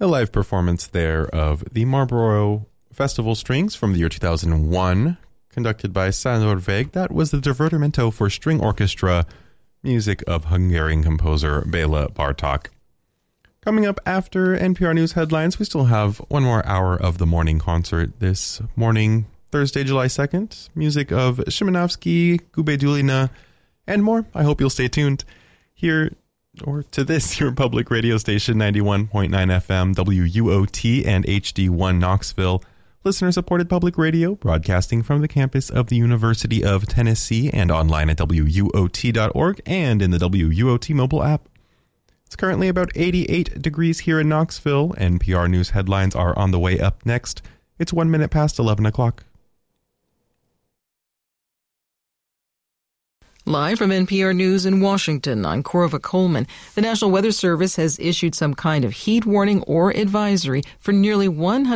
A live performance there of the Marlborough Festival Strings from the year 2001, conducted by Sándor Vég. That was the Divertimento for String Orchestra, music of Hungarian composer Béla Bartók. Coming up after NPR News headlines, we still have one more hour of the morning concert this morning, Thursday, July 2nd. Music of Szymanowski, Gubaidulina, and more. I hope you'll stay tuned here or to this, your public radio station, 91.9 FM, WUOT and HD1 Knoxville. Listener-supported public radio, broadcasting from the campus of the University of Tennessee and online at WUOT.org and in the WUOT mobile app. It's currently about 88 degrees here in Knoxville. NPR News headlines are on the way up next. It's 1 minute past 11 o'clock. Live from NPR News in Washington, I'm Corva Coleman. The National Weather Service has issued some kind of heat warning or advisory for nearly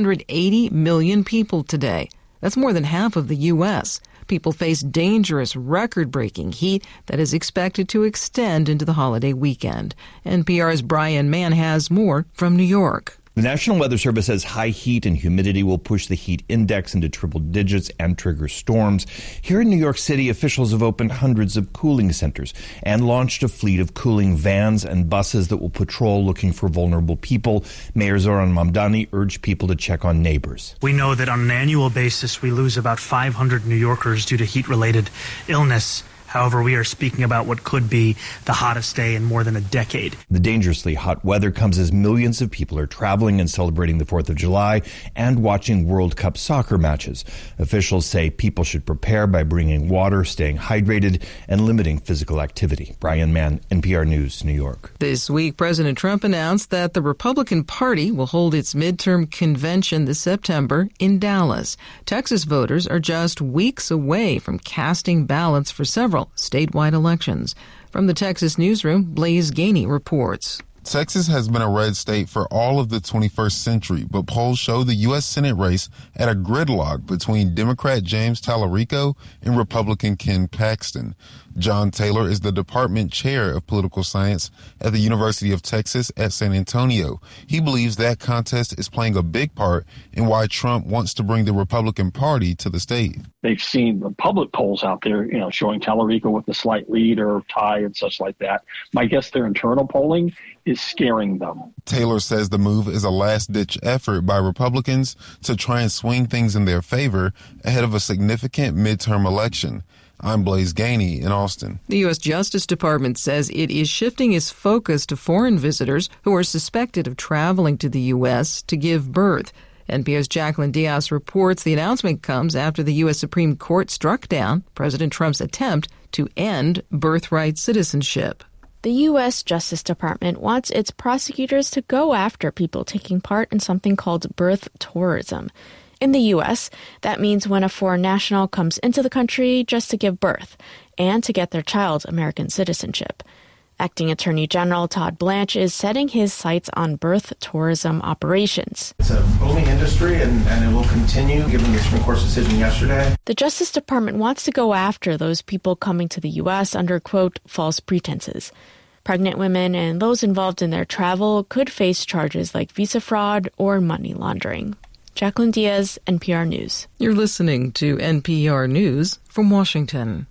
180 million people today. That's more than half of the U.S. People face dangerous, record-breaking heat that is expected to extend into the holiday weekend. NPR's Brian Mann has more from New York. The National Weather Service says high heat and humidity will push the heat index into triple digits and trigger storms. Here in New York City, officials have opened hundreds of cooling centers and launched a fleet of cooling vans and buses that will patrol looking for vulnerable people. Mayor Zoran Mamdani urged people to check on neighbors. We know that on an annual basis, we lose about 500 New Yorkers due to heat-related illness. However, we are speaking about what could be the hottest day in more than a decade. The dangerously hot weather comes as millions of people are traveling and celebrating the 4th of July and watching World Cup soccer matches. Officials say people should prepare by bringing water, staying hydrated, and limiting physical activity. Brian Mann, NPR News, New York. This week, President Trump announced that the Republican Party will hold its midterm convention this September in Dallas. Texas voters are just weeks away from casting ballots for several statewide elections. From the Texas newsroom, Blaise Gainey reports. Texas has been a red state for all of the 21st century, but polls show the U.S. Senate race at a gridlock between Democrat James Tallarico and Republican Ken Paxton. John Taylor is the department chair of political science at the University of Texas at San Antonio. He believes that contest is playing a big part in why Trump wants to bring the Republican Party to the state. They've seen the public polls out there, showing Tallarico with a slight lead or tie and such like that. My guess their internal polling is scaring them. Taylor says the move is a last-ditch effort by Republicans to try and swing things in their favor ahead of a significant midterm election. I'm Blaise Gainey in Austin. The U.S. Justice Department says it is shifting its focus to foreign visitors who are suspected of traveling to the U.S. to give birth. NPR's Jacqueline Diaz reports the announcement comes after the U.S. Supreme Court struck down President Trump's attempt to end birthright citizenship. The U.S. Justice Department wants its prosecutors to go after people taking part in something called birth tourism. In the U.S., that means when a foreign national comes into the country just to give birth and to get their child American citizenship. Acting Attorney General Todd Blanche is setting his sights on birth tourism operations. It's a booming industry, and it will continue, given the Supreme Court's decision yesterday. The Justice Department wants to go after those people coming to the U.S. under, quote, false pretenses. Pregnant women and those involved in their travel could face charges like visa fraud or money laundering. Jacqueline Diaz, NPR News. You're listening to NPR News from Washington.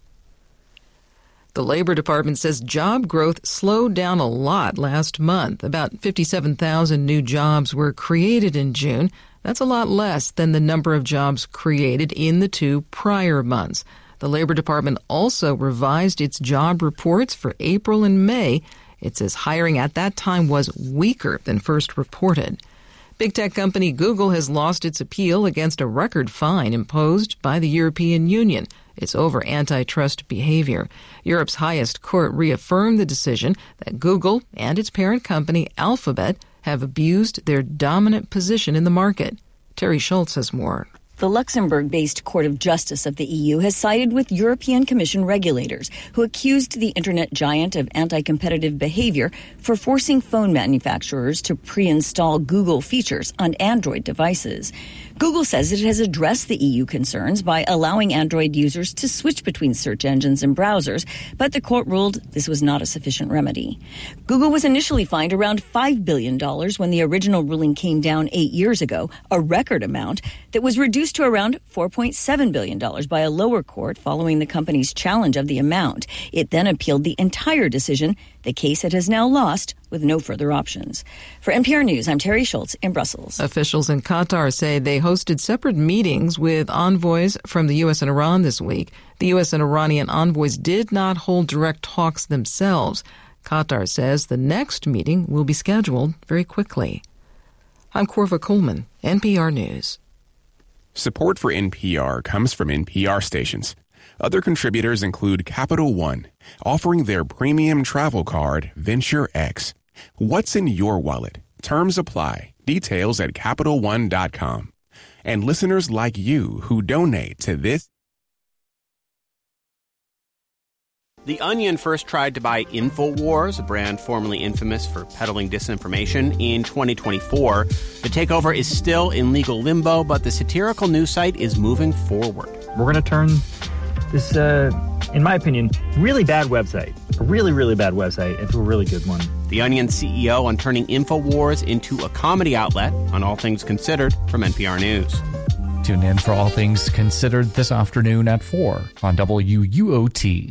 The Labor Department says job growth slowed down a lot last month. About 57,000 new jobs were created in June. That's a lot less than the number of jobs created in the 2 prior months. The Labor Department also revised its job reports for April and May. It says hiring at that time was weaker than first reported. Big tech company Google has lost its appeal against a record fine imposed by the European Union. It's over antitrust behavior. Europe's highest court reaffirmed the decision that Google and its parent company Alphabet have abused their dominant position in the market. Terry Schultz has more. The Luxembourg-based Court of Justice of the EU has sided with European Commission regulators who accused the internet giant of anti-competitive behavior for forcing phone manufacturers to pre-install Google features on Android devices. Google says it has addressed the EU concerns by allowing Android users to switch between search engines and browsers, but the court ruled this was not a sufficient remedy. Google was initially fined around $5 billion when the original ruling came down 8 years ago, a record amount that was reduced to around $4.7 billion by a lower court following the company's challenge of the amount. It then appealed the entire decision. The case it has now lost with no further options. For NPR News, I'm Terry Schultz in Brussels. Officials in Qatar say they hosted separate meetings with envoys from the U.S. and Iran this week. The U.S. and Iranian envoys did not hold direct talks themselves. Qatar says the next meeting will be scheduled very quickly. I'm Corva Coleman, NPR News. Support for NPR comes from NPR stations. Other contributors include Capital One, offering their premium travel card, Venture X. What's in your wallet? Terms apply. Details at CapitalOne.com. And listeners like you who donate to this. The Onion first tried to buy InfoWars, a brand formerly infamous for peddling disinformation, in 2024. The takeover is still in legal limbo, but the satirical news site is moving forward. We're going to turn this, in my opinion, really bad website, a really, really bad website, into a really good one. The Onion CEO on turning InfoWars into a comedy outlet on All Things Considered from NPR News. Tune in for All Things Considered this afternoon at 4 on WUOT.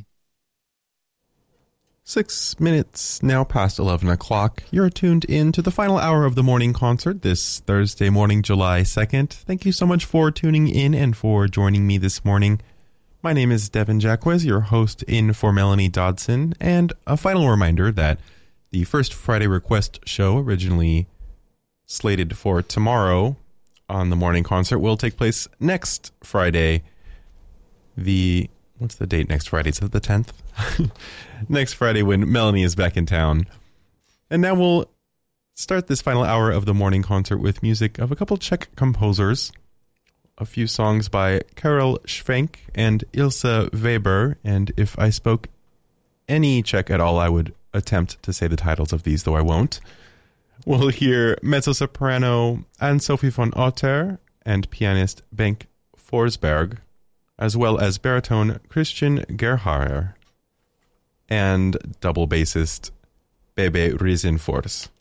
6 minutes now past 11 o'clock. You're tuned in to the final hour of the morning concert this Thursday morning, July 2nd. Thank you so much for tuning in and for joining me this morning. My name is Devin Jacquez, your host in for Melanie Dodson. And a final reminder that the First Friday Request show, originally slated for tomorrow on the morning concert, will take place next Friday. What's the date next Friday? Is it the 10th? Next Friday when Melanie is back in town. And now we'll start this final hour of the morning concert with music of a couple Czech composers. A few songs by Karel Schwenk and Ilse Weber. And if I spoke any Czech at all, I would attempt to say the titles of these, though I won't. We'll hear mezzo-soprano Anne-Sophie von Otter and pianist Bengt Forsberg, as well as baritone Christian Gerhaher and double bassist Bebe Risenfors.